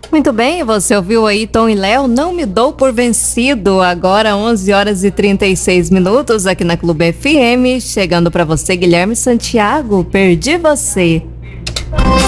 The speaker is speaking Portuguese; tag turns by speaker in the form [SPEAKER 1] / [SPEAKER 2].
[SPEAKER 1] Muito bem, você ouviu aí Tom e Léo, Não Me Dou Por Vencido, agora 11h36 aqui na Clube FM, chegando para você Guilherme Santiago, Perdi Você.